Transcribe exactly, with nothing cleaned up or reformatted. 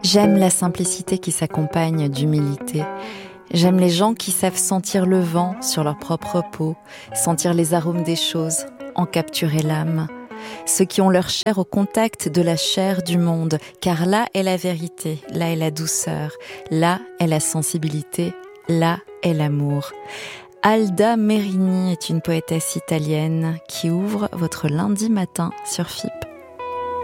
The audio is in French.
J'aime la simplicité qui s'accompagne d'humilité. J'aime les gens qui savent sentir le vent sur leur propre peau, sentir les arômes des choses, en capturer l'âme. Ceux qui ont leur chair au contact de la chair du monde, car là est la vérité, là est la douceur, là est la sensibilité, là est l'amour. Alda Merini est une poétesse italienne qui ouvre votre lundi matin sur F I P.